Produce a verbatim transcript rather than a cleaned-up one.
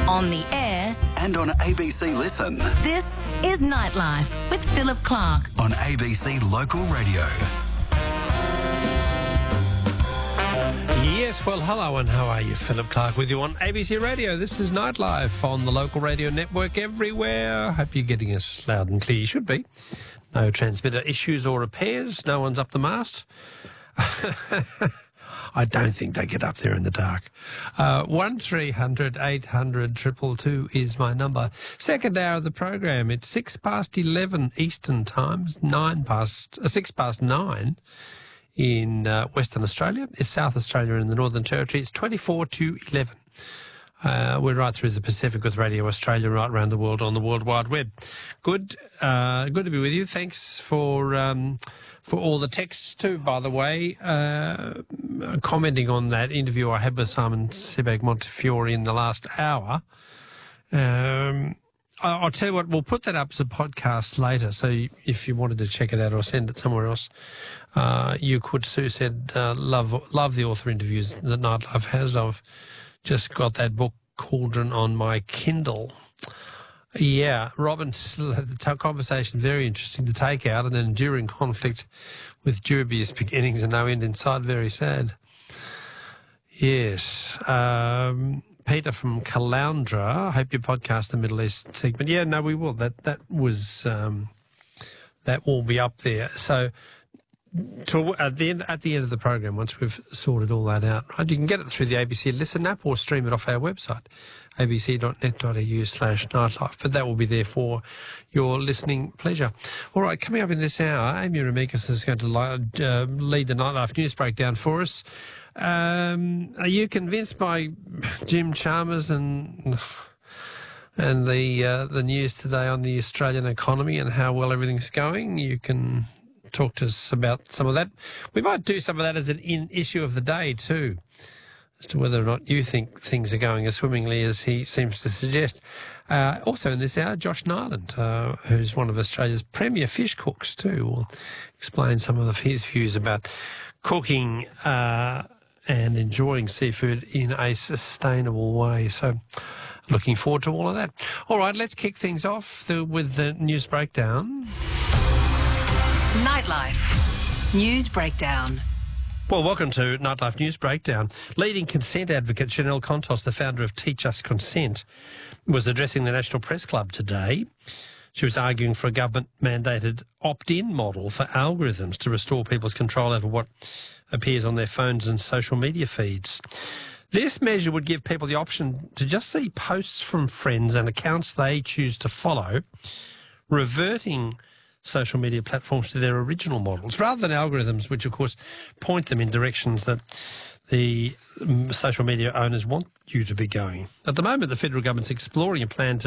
on the air, and on A B C Listen. this is Nightlife with Philip Clark. On A B C Local Radio. Yes, well, hello and how are you? Philip Clark with you on A B C Radio. This is Nightlife on the Local Radio Network everywhere. Hope you're getting us loud and clear. You should be. No transmitter issues or repairs. No one's up the mast. I don't think they get up there in the dark. Uh, one three hundred eight hundred two two two is my number. Second hour of the program. It's six past eleven Eastern Times, nine past, uh, six past nine in uh, Western Australia. It's South Australia and the Northern Territory. It's twenty-four to eleven. Uh, we're right through the Pacific with Radio Australia, right around the world on the World Wide Web. Good, uh, good to be with you. Thanks for um, for all the texts too, by the way. Uh, commenting on that interview I had with Simon Sebag Montefiore in the last hour. Um, I- I'll tell you what, we'll put that up as a podcast later, so if you wanted to check it out or send it somewhere else, uh, you could. Sue said, uh, love, love the author interviews that Nightlife has. I've just got that book, Cauldron, on my Kindle. Yeah, Robin, the conversation, very interesting to take out, and an enduring conflict with dubious beginnings and no end in sight, very sad. Yes. Um, Peter from Caloundra, I hope you podcast the Middle East segment. Yeah, no, we will. That that was, um, that will be up there. So, To, at the end at the end of the program, once we've sorted all that out, right, you can get it through the A B C Listen app or stream it off our website, a b c dot net dot a u slash nightlife. But that will be there for your listening pleasure. All right, coming up in this hour, Amy Ramikis is going to li- uh, lead the Nightlife news breakdown for us. Um, are you convinced by Jim Chalmers and and the uh, the news today on the Australian economy and how well everything's going? You can talk to us about some of that. We might do some of that as an in issue of the day too, as to whether or not you think things are going as swimmingly as he seems to suggest. Uh, also in this hour, Josh Nyland, uh, who's one of Australia's premier fish cooks too, will explain some of his views about cooking uh, and enjoying seafood in a sustainable way. So looking forward to all of that. All right, let's kick things off the, with the news breakdown. Nightlife News Breakdown. Well, welcome to Nightlife News Breakdown. Leading consent advocate Janelle Contos, the founder of Teach Us Consent, was addressing the National Press Club today. She was arguing for a government-mandated opt-in model for algorithms to restore people's control over what appears on their phones and social media feeds. This measure would give people the option to just see posts from friends and accounts they choose to follow, reverting social media platforms to their original models, rather than algorithms which, of course, point them in directions that the um, social media owners want you to be going. At the moment, the federal government's exploring a plan to